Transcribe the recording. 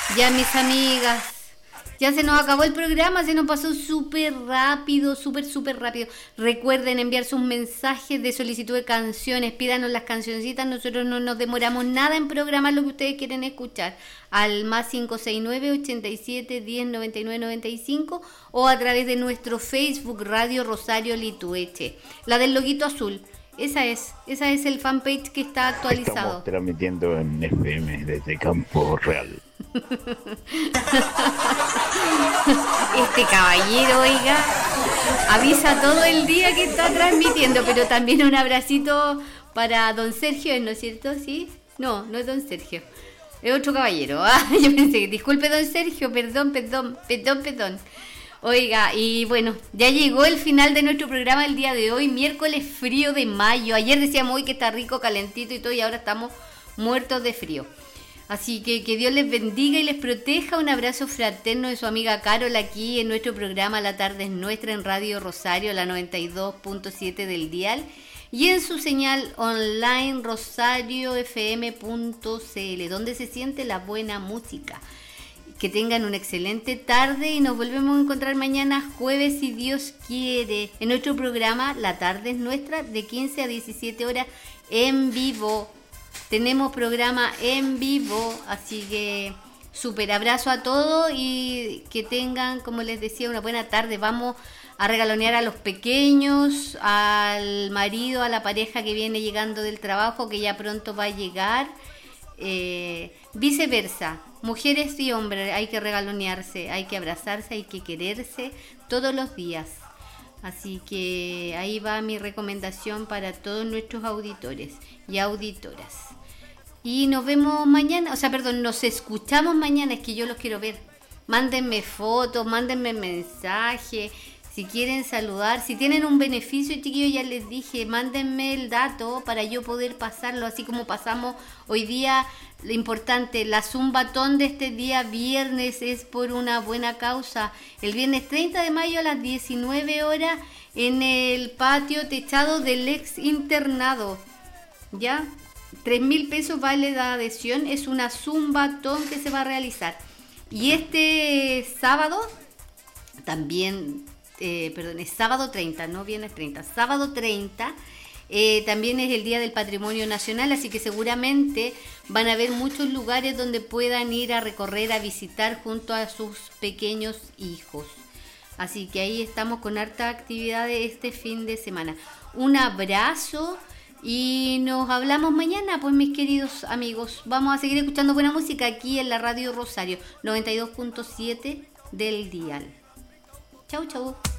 Ya, mis amigas, ya se nos acabó el programa, se nos pasó súper rápido, súper rápido. Recuerden enviar sus mensajes de solicitud de canciones, pídanos las cancioncitas, nosotros no nos demoramos nada en programar lo que ustedes quieren escuchar. Al más 569-87-10-99-95 o a través de nuestro Facebook Radio Rosario Litueche. La del loguito azul. Esa es el fanpage que está actualizado. Estamos transmitiendo en FM desde Campo Real. Este caballero, oiga, avisa todo el día que está transmitiendo, pero también un abracito para don Sergio, ¿no es cierto? ¿Sí? No es don Sergio, es otro caballero. Yo pensé, disculpe don Sergio, perdón. Oiga, y bueno, ya llegó el final de nuestro programa del día de hoy, miércoles frío de mayo. Ayer decíamos hoy que está rico, calentito y todo, y ahora estamos muertos de frío. Así que Dios les bendiga y les proteja. Un abrazo fraterno de su amiga Carol aquí en nuestro programa La Tarde es Nuestra en Radio Rosario, la 92.7 del dial. Y en su señal online rosariofm.cl, donde se siente la buena música. Que tengan una excelente tarde y nos volvemos a encontrar mañana jueves si Dios quiere en nuestro programa La Tarde es Nuestra de 15 a 17 horas en vivo. Tenemos programa en vivo, así que súper abrazo a todos y que tengan, como les decía, una buena tarde. Vamos a regalonear a los pequeños, al marido, a la pareja que viene llegando del trabajo, que ya pronto va a llegar. Viceversa, mujeres y hombres, hay que regalonearse, hay que abrazarse, hay que quererse todos los días. Así que ahí va mi recomendación para todos nuestros auditores y auditoras. Y nos vemos mañana, nos escuchamos mañana, es que yo los quiero ver. Mándenme fotos, mándenme mensajes, si quieren saludar, si tienen un beneficio, chiquillos, ya les dije, mándenme el dato para yo poder pasarlo, así como pasamos hoy día. Lo importante, la zumbatón de este día viernes es por una buena causa. El viernes 30 de mayo a las 19 horas en el patio techado del ex internado. ¿Ya? 3.000 pesos vale la adhesión, es una zumbatón que se va a realizar. Y este sábado, también, es sábado 30, no viernes 30, sábado 30, también es el Día del Patrimonio Nacional, así que seguramente van a haber muchos lugares donde puedan ir a recorrer, a visitar junto a sus pequeños hijos. Así que ahí estamos con harta actividad este fin de semana. Un abrazo y nos hablamos mañana, pues mis queridos amigos. Vamos a seguir escuchando buena música aquí en la Radio Rosario, 92.7 del dial. Chau.